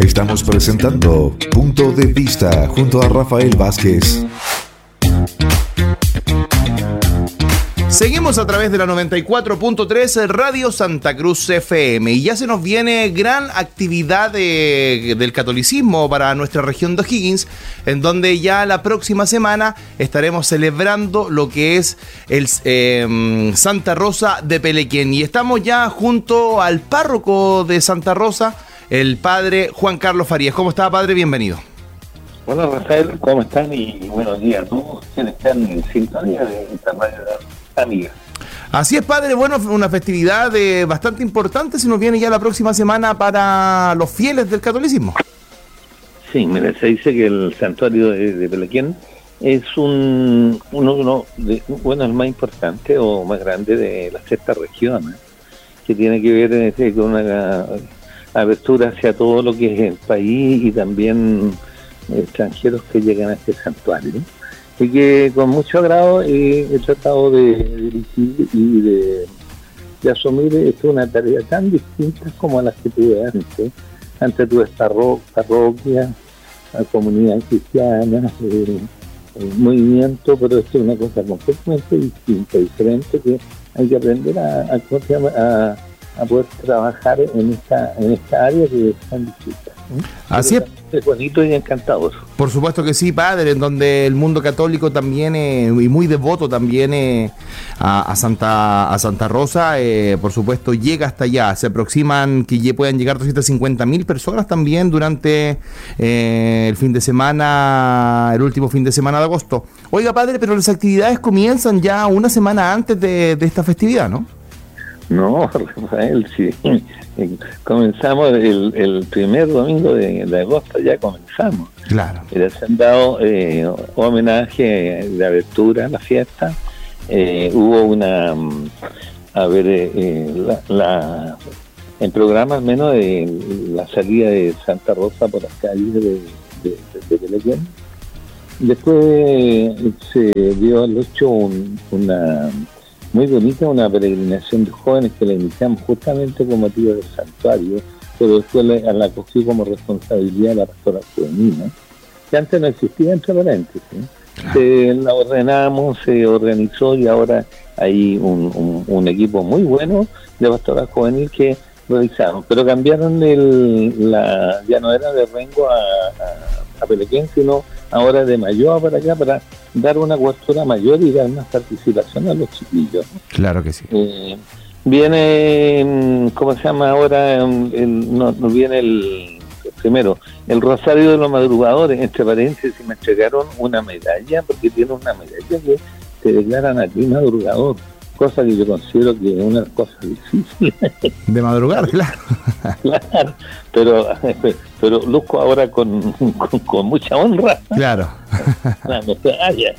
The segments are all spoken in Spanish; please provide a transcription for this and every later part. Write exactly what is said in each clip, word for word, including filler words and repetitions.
Estamos presentando Punto de Vista junto a Rafael Vázquez. Seguimos a través de la noventa y cuatro punto tres Radio Santa Cruz F M y ya se nos viene gran actividad de, del catolicismo para nuestra región de O'Higgins, en donde ya la próxima semana estaremos celebrando lo que es el eh, Santa Rosa de Pelequén, y estamos ya junto al párroco de Santa Rosa, el padre Juan Carlos Farías. ¿Cómo está, padre? Bienvenido. Hola, Rafael, ¿cómo están? Y buenos días a todos quienes están en sintonía de esta radio amiga. Así es, padre. Bueno, una festividad eh, bastante importante se nos viene ya la próxima semana para los fieles del catolicismo. Sí, mira, se dice que el santuario de, de Pelequén es un uno, uno de, bueno, el más importante o más grande de la sexta región, ¿eh? Que tiene que ver eh, con una abertura hacia todo lo que es el país y también extranjeros que llegan a este santuario, ¿no? Y que con mucho agrado eh, he tratado de dirigir y de, de asumir esto, una tarea tan distinta como las que tuve antes. Antes tuve parro- parroquia, la comunidad cristiana, eh, el movimiento, pero esto es una cosa completamente distinta, diferente, que hay que aprender a, a, a, a poder trabajar en esta, en esta área que es tan distinta. Así es. Es bonito y encantador. Por supuesto que sí, padre, en donde el mundo católico también, eh, y muy devoto también eh, a, a, Santa, a Santa Rosa, eh, por supuesto, llega hasta allá. Se aproximan que ya puedan llegar doscientas cincuenta mil personas también durante eh, el fin de semana, el último fin de semana de agosto. Oiga, padre, pero las actividades comienzan ya una semana antes de, de esta festividad, ¿no? No, Rafael, sí. Comenzamos el, el primer domingo de, de agosto, ya comenzamos. Claro. Ya se han dado eh, homenaje de abertura a la fiesta. Eh, hubo una, a ver, eh, la, la, en programa al menos de la salida de Santa Rosa por las calles de, de, de Pelequén. Después se dio al ocho un, una... muy bonita, una peregrinación de jóvenes que la iniciamos justamente con motivo del santuario, pero después la, la cogió como responsabilidad de la pastora juvenil, ¿no? Que antes no existía, entre paréntesis, ¿no? Se la ordenamos, se organizó y ahora hay un, un, un equipo muy bueno de pastora juvenil que realizaron, pero cambiaron el, la, ya no era de Rengo a, a, a Pelequén, sino ahora de Mayoa para acá, para dar una cobertura mayor y dar más participación a los chiquillos. Claro que sí. Eh, viene, ¿cómo se llama ahora? El, no, no viene el, primero, el Rosario de los Madrugadores, entre paréntesis, me entregaron una medalla, porque tiene una medalla que te declaran a ti madrugador, cosa que yo considero que es una cosa difícil. De madrugar, claro. Claro, pero pero luzco ahora con, con, con mucha honra. Claro. La medalla.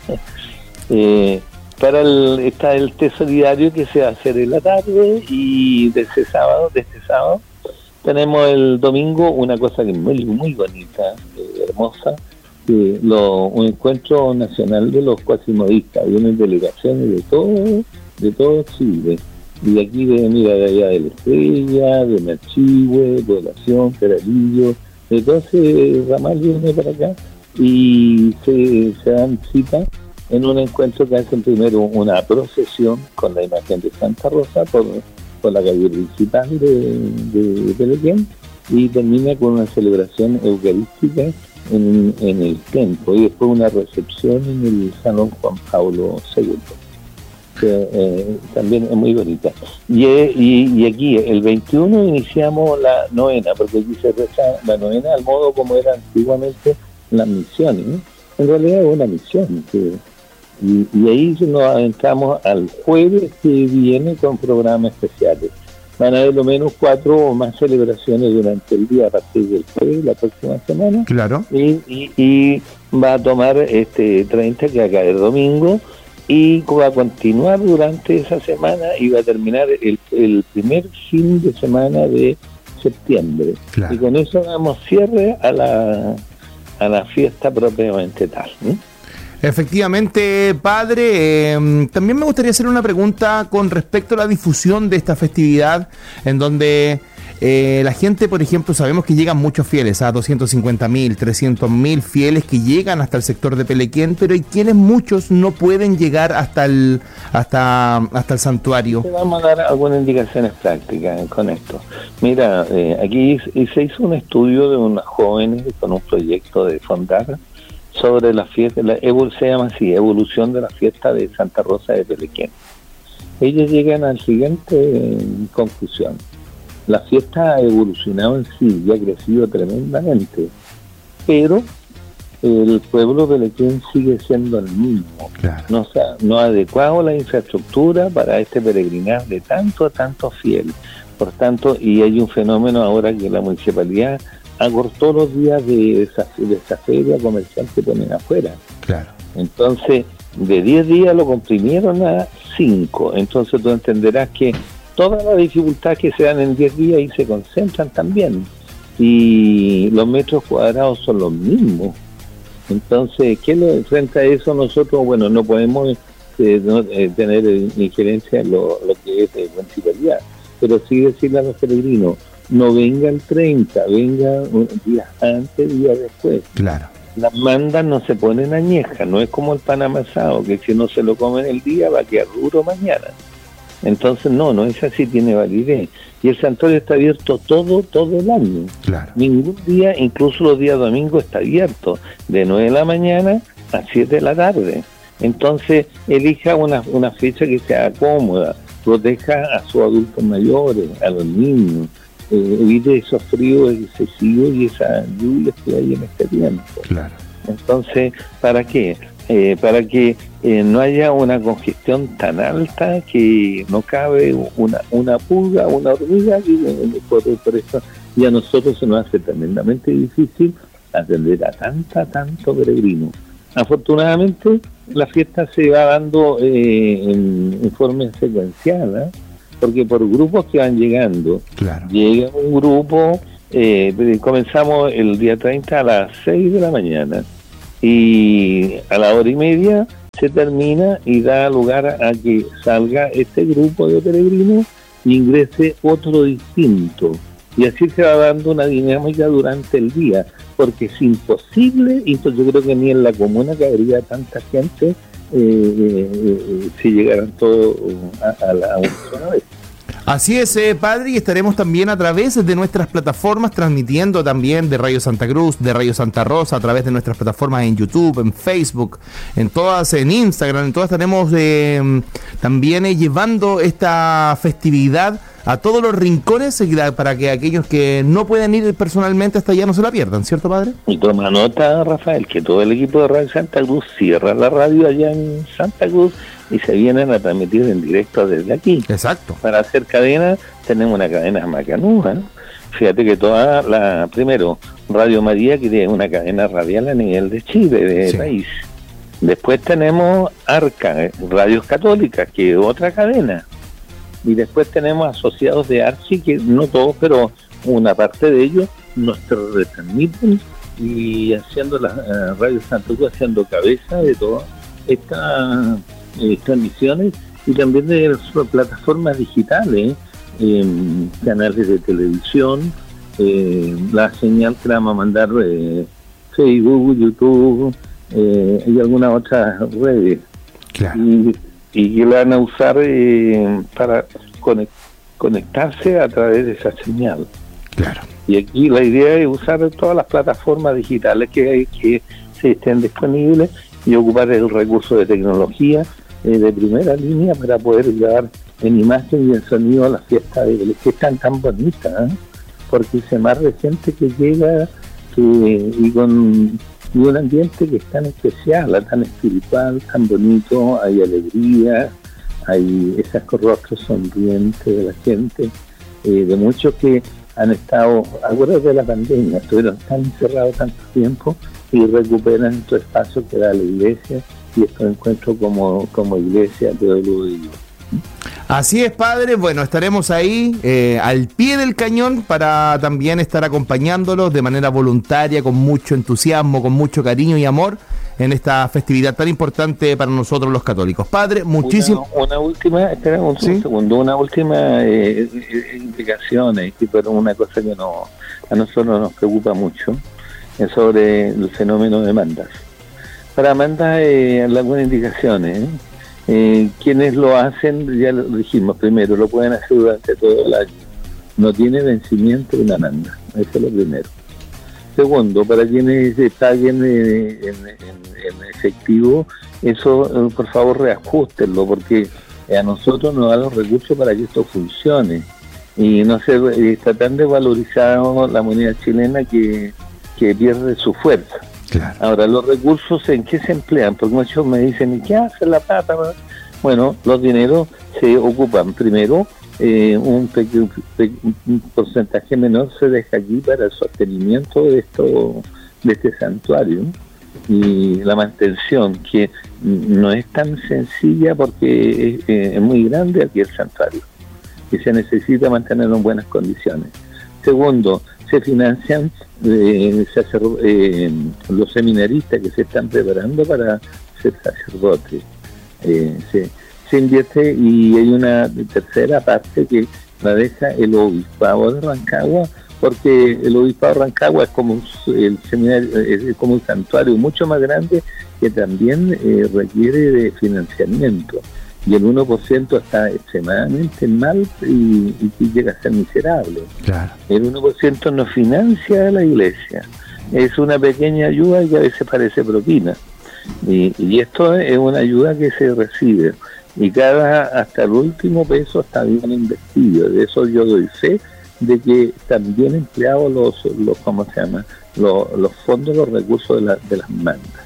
eh, para el, está el té solidario que se va a hacer en la tarde, y de ese sábado, de este sábado, tenemos el domingo una cosa que es muy, muy bonita, eh, hermosa, que lo, un encuentro nacional de los cuasimodistas. Vienen delegaciones de todo, de todo Chile. Y de aquí, de, mira, de allá de La Estrella, de Machihue, Población, Peralillo, de todo ese ramal viene para acá y se, se dan cita en un encuentro que hacen primero una procesión con la imagen de Santa Rosa por, por la calle principal de, de, de Pelequén, y termina con una celebración eucarística en, en el templo y después una recepción en el Salón Juan Pablo segundo. Que, eh, también es muy bonita. Y, y, y aquí el veintiuno iniciamos la novena, porque aquí se reza la novena al modo como era antiguamente las misiones, ¿no? En realidad es una misión, que, y, y ahí nos adentramos al jueves que viene con programas especiales. Van a haber lo menos cuatro o más celebraciones durante el día a partir del jueves, la próxima semana. Claro. Y, y, y va a tomar este treinta, que va a caer domingo, y va a continuar durante esa semana y va a terminar el, el primer fin de semana de septiembre. Claro. Y con eso damos cierre a la, a la fiesta propiamente tal, ¿eh? Efectivamente, padre, eh, también me gustaría hacer una pregunta con respecto a la difusión de esta festividad, en donde eh, la gente, por ejemplo, sabemos que llegan muchos fieles, a doscientos cincuenta mil, trescientos mil fieles que llegan hasta el sector de Pelequén, pero hay quienes muchos no pueden llegar hasta el hasta, hasta el santuario. Te vamos a dar algunas indicaciones prácticas con esto. Mira, eh, aquí se hizo un estudio de unas jóvenes con un proyecto de Fondar sobre la fiesta, la, se llama así, evolución de la fiesta de Santa Rosa de Pelequén. Ellos llegan a la siguiente eh, conclusión. La fiesta ha evolucionado en sí y ha crecido tremendamente, pero el pueblo de Pelequén sigue siendo el mismo. Claro. No, o sea, no ha adecuado la infraestructura para este peregrinar de tanto a tanto fieles. Por tanto, y hay un fenómeno ahora que la municipalidad acortó los días de esa, de esa feria comercial que ponen afuera. Claro. Entonces, de diez días lo comprimieron a cinco. Entonces tú entenderás que todas las dificultades que se dan en diez días y se concentran también. Y los metros cuadrados son los mismos. Entonces, ¿qué lo, frente a eso nosotros, bueno, no podemos eh, no, eh, tener injerencia en lo, lo que es de municipalidad, pero sí decirle a los peregrinos, no venga el treinta, venga días antes, días después. Claro. Las mandas no se ponen añejas, no es como el pan amasado, que si no se lo comen el día va a quedar duro mañana. Entonces no, no es así, tiene validez. Y el santuario está abierto todo, todo el año. Claro. Ningún día, incluso los días domingos, está abierto, de nueve de la mañana a siete de la tarde. Entonces elija una, una fecha que sea cómoda, proteja a sus adultos mayores, a los niños, eh, evite esos fríos excesivos y esas lluvias que hay en este tiempo. Claro. Entonces, ¿para qué? Eh, para que eh, no haya una congestión tan alta que no cabe una una pulga, una hormiga, y eh, por, por eso y a nosotros se nos hace tremendamente difícil atender a tanta, tanto peregrino. Afortunadamente, la fiesta se va dando eh, en, en forma secuencial, ¿eh? Porque por grupos que van llegando, Claro. llega un grupo, eh, comenzamos el día treinta a las seis de la mañana, y a la hora y media se termina y da lugar a que salga este grupo de peregrinos e ingrese otro distinto, y así se va dando una dinámica durante el día, porque es imposible, y yo creo que ni en la comuna cabería tanta gente eh, eh, eh, si llegaran todos a, a la a una sola vez. Así es, eh, padre, y estaremos también a través de nuestras plataformas transmitiendo también de Radio Santa Cruz, de Radio Santa Rosa, a través de nuestras plataformas en YouTube, en Facebook, en todas, en Instagram, en todas estaremos eh, también eh, llevando esta festividad a todos los rincones para que aquellos que no pueden ir personalmente hasta allá no se la pierdan, ¿cierto, padre? Y toma nota, Rafael, que todo el equipo de Radio Santa Cruz cierra la radio allá en Santa Cruz y se vienen a transmitir en directo desde aquí. Exacto. Para hacer cadena, tenemos una cadena macanuda, ¿no? Fíjate que toda la, primero, Radio María, que tiene una cadena radial a nivel de Chile, de sí. país. Después tenemos Arca, Radios Católicas, que es otra cadena. Y después tenemos asociados de Archi, que no todos, pero una parte de ellos nos retransmiten y haciendo la uh, Radio Santa Cruz, haciendo cabeza de todas estas eh, transmisiones, y también de las plataformas digitales, eh, canales de televisión, eh, la señal que la vamos a mandar eh, Facebook, YouTube eh, y algunas otras redes. Claro. Y, y que la van a usar eh, para conect, conectarse a través de esa señal. Claro. Y aquí la idea es usar todas las plataformas digitales que hay, que se estén disponibles, y ocupar el recurso de tecnología eh, de primera línea para poder grabar en imagen y en sonido a las fiestas de Belén, que están tan bonitas, ¿eh? Porque ese mar de gente que llega que, y con y un ambiente que es tan especial, tan espiritual, tan bonito, hay alegría, hay esos rostros sonrientes de la gente, eh, de muchos que han estado, acuérdate de la pandemia, estuvieron tan encerrados tanto tiempo y recuperan su espacio que da la iglesia, y estos encuentros como, como iglesia, te doy lo digo. Así es, padre. Bueno, estaremos ahí eh, al pie del cañón para también estar acompañándolos de manera voluntaria, con mucho entusiasmo, con mucho cariño y amor, en esta festividad tan importante para nosotros los católicos. Padre, muchísimas... Una, una última, espera un ¿Sí? segundo, una última eh, indicación, eh, pero una cosa que no a nosotros nos preocupa mucho, es sobre el fenómeno de mandas. Para mandas, eh, algunas indicaciones, ¿eh? Eh, quienes lo hacen, ya lo dijimos, primero, lo pueden hacer durante todo el año. No tiene vencimiento una manda, eso es lo primero. Segundo, para quienes paguen eh, en, en, en efectivo, eso eh, por favor reajustenlo, porque a nosotros nos da los recursos para que esto funcione. Y no se eh, está tan desvalorizado la moneda chilena que, que pierde su fuerza. Claro. Ahora, los recursos, ¿en qué se emplean? Porque muchos me dicen, ¿y qué hace la plata? Bueno, los dineros se ocupan. Primero, eh, un, pequeño, un porcentaje menor se deja aquí para el sostenimiento de, esto, de este santuario y la mantención, que no es tan sencilla porque es, es muy grande aquí el santuario y se necesita mantenerlo en buenas condiciones. Segundo, se financian eh, sacerdo- eh, los seminaristas que se están preparando para ser sacerdotes. Eh, se, se invierte, y hay una tercera parte que la deja el obispado de Rancagua, porque el obispado de Rancagua es como un, el seminario, es como un santuario mucho más grande que también eh, requiere de financiamiento. Y el uno por ciento está extremadamente mal y, y llega a ser miserable. Claro. El uno por ciento no financia a la iglesia. Es una pequeña ayuda que a veces parece propina. Y, y esto es una ayuda que se recibe. Y cada, hasta el último peso está bien investido. De eso yo doy fe, de que están bien empleados los, los ¿cómo se llama? Los, los fondos, los recursos de, la, de las mandas.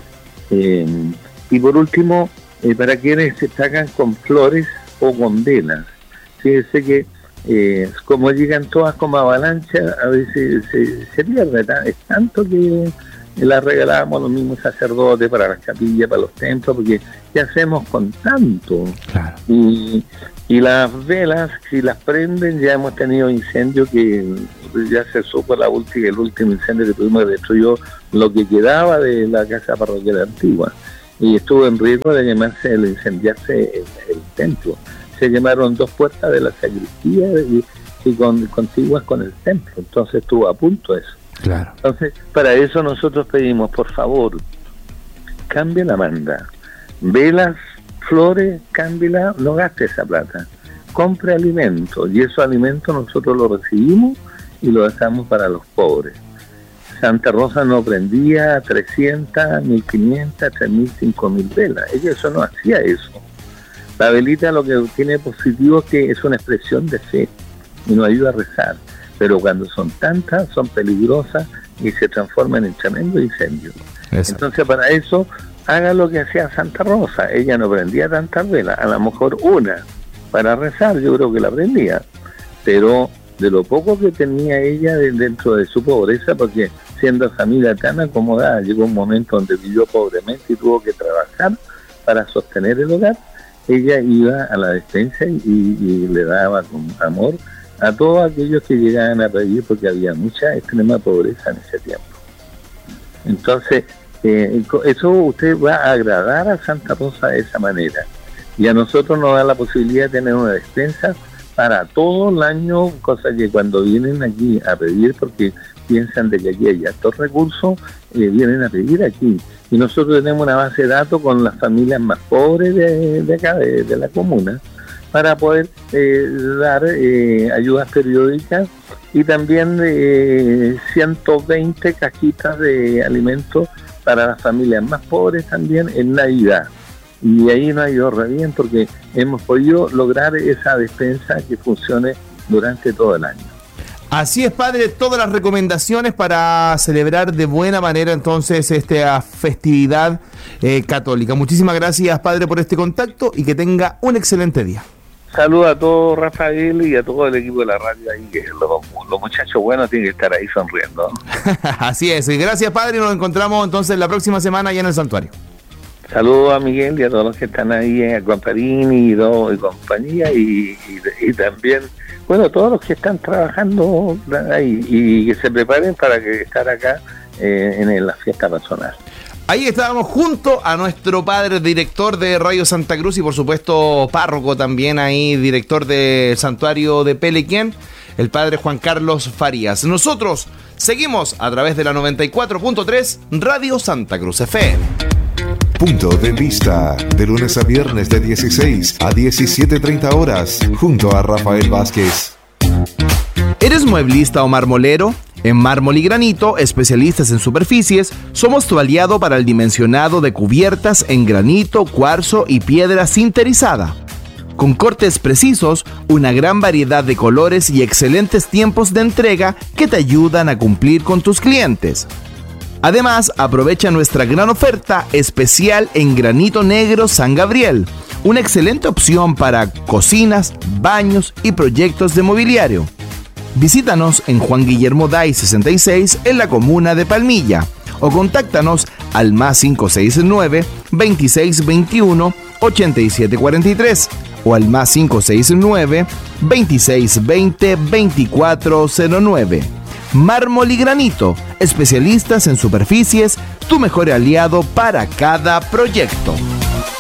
Eh, y por último, Eh, para quienes se sacan con flores o con velas. Fíjense que eh, como llegan todas como avalancha, a veces se, se pierde, ¿tá? Es tanto que las regalamos los mismos sacerdotes para las capillas, para los templos, porque ¿qué hacemos con tanto? Claro. Y, y las velas, si las prenden, ya hemos tenido incendios que ya se supo la última, el último incendio que tuvimos, destruyó lo que quedaba de la casa parroquial antigua. Y estuvo en riesgo de quemarse, de incendiarse el, el templo. Se quemaron dos puertas de la sacristía y, y con, contiguas con el templo, entonces estuvo a punto eso. Claro. Entonces, para eso nosotros pedimos, por favor, cambie la manda. Velas, flores, cámbiela, no gaste esa plata. Compre alimentos, y esos alimentos nosotros los recibimos y los dejamos para los pobres. Santa Rosa no prendía trescientas, mil quinientas, tres mil, cinco mil velas. Ella eso no hacía eso. La velita lo que tiene positivo es que es una expresión de fe y nos ayuda a rezar. Pero cuando son tantas, son peligrosas y se transforman en tremendo incendio. Eso. Entonces, para eso, haga lo que hacía Santa Rosa. Ella no prendía tantas velas, a lo mejor una para rezar, yo creo que la prendía. Pero de lo poco que tenía ella de, dentro de su pobreza, porque siendo familia tan acomodada, llegó un momento donde vivió pobremente y tuvo que trabajar para sostener el hogar, ella iba a la despensa y, y le daba con amor a todos aquellos que llegaban a pedir, porque había mucha extrema pobreza en ese tiempo. Entonces, eh, eso usted va a agradar a Santa Rosa de esa manera, y a nosotros nos da la posibilidad de tener una despensa para todo el año, cosa que cuando vienen aquí a pedir, porque piensan de que aquí hay altos recursos, eh, vienen a pedir aquí. Y nosotros tenemos una base de datos con las familias más pobres de, de acá, de, de la comuna, para poder eh, dar eh, ayudas periódicas y también eh, ciento veinte cajitas de alimentos para las familias más pobres también en Navidad. Y ahí nos ha ido re bien porque hemos podido lograr esa despensa que funcione durante todo el año. Así es, padre, todas las recomendaciones para celebrar de buena manera entonces esta festividad eh, católica. Muchísimas gracias, padre, por este contacto y que tenga un excelente día. Saludos a todo Rafael y a todo el equipo de la radio ahí, que los, los muchachos buenos tienen que estar ahí sonriendo. Así es, gracias, padre, y nos encontramos entonces la próxima semana allá en el santuario. Saludos a Miguel y a todos los que están ahí, a Comparini y, y compañía, y, y, y también, bueno, todos los que están trabajando ahí y que se preparen para que estar acá eh, en la fiesta patronal. Ahí estábamos junto a nuestro padre, director de Radio Santa Cruz y por supuesto párroco también ahí, director del santuario de Pelequén, el padre Juan Carlos Farías. Nosotros seguimos a través de la noventa y cuatro punto tres Radio Santa Cruz F M. Punto de Vista, de lunes a viernes de dieciséis a diecisiete treinta horas, junto a Rafael Vázquez. ¿Eres mueblista o marmolero? En Mármol y Granito, especialistas en superficies, somos tu aliado para el dimensionado de cubiertas en granito, cuarzo y piedra sinterizada. Con cortes precisos, una gran variedad de colores y excelentes tiempos de entrega que te ayudan a cumplir con tus clientes. Además, aprovecha nuestra gran oferta especial en granito negro San Gabriel, una excelente opción para cocinas, baños y proyectos de mobiliario. Visítanos en Juan Guillermo Day sesenta y seis en la comuna de Palmilla o contáctanos al más cinco seis nueve, veintiséis veintiuno, ochenta y siete cuarenta y tres o al más cinco seis nueve, veintiséis veinte, veinticuatro cero nueve. Mármol y Granito, especialistas en superficies, tu mejor aliado para cada proyecto.